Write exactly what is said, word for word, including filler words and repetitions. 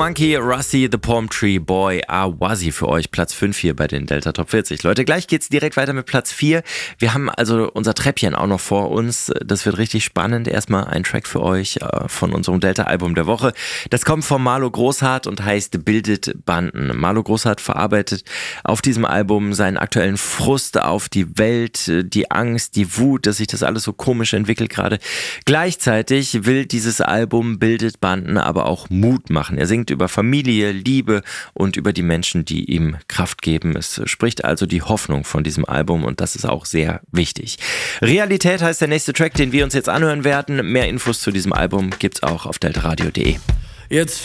Monkey, Rusty, The Palm Tree Boy, Awazi für euch. Platz fünf hier bei den Delta Top vierzig. Leute, gleich geht's direkt weiter mit Platz vier. Wir haben also unser Treppchen auch noch vor uns. Das wird richtig spannend. Erstmal ein Track für euch äh, von unserem Delta-Album der Woche. Das kommt von Marlo Großhardt und heißt Bildet Banden. Marlo Großhardt verarbeitet auf diesem Album seinen aktuellen Frust auf die Welt, die Angst, die Wut, dass sich das alles so komisch entwickelt gerade. Gleichzeitig will dieses Album Bildet Banden aber auch Mut machen. Er singt über Familie, Liebe und über die Menschen, die ihm Kraft geben. Es spricht also die Hoffnung von diesem Album und das ist auch sehr wichtig. Realität heißt der nächste Track, den wir uns jetzt anhören werden. Mehr Infos zu diesem Album gibt's auch auf deltaradio punkt de. Jetzt